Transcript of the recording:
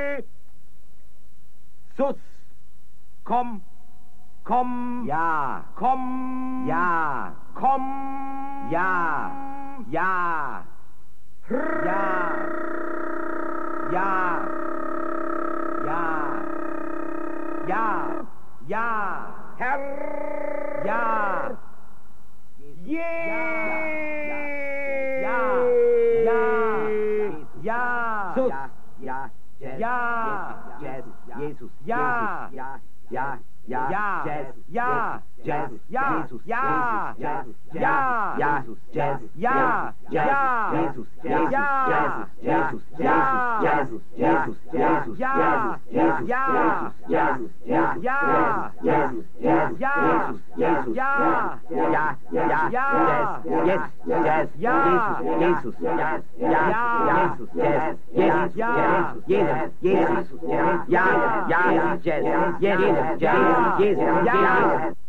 Sus. Komm. Komm. Ja. Komm. Ja. Komm. Ja. Ja. Ja. Ja. Ja. Ja. Ja. Herr. Ja. Ja. Sus. Ja. Ja. Jesus. Ja. Ja. Ja. Ja. Jazz. Ja. Jazz. Ja. Jesus. Ja. Jazz. Ja. Jesus. Jazz. Ja. Ja. Jesus. Ja. Jesus. Ja. Jesus. Jesus. Jesus. Ja. Jesus. Ja. Jesus. Ja. Jesus. Jesus. Ja. Jesus. Ja. Ja. Ja. Ja. Yes. Jazz. Ja. Jesus. Jazz. Ja. Jesus. Jazz. Jesus. Ja. Jesus. Jesus. Ja. Ja. Jazz. Jesus. Jesus. Ja. Jesus. Ja.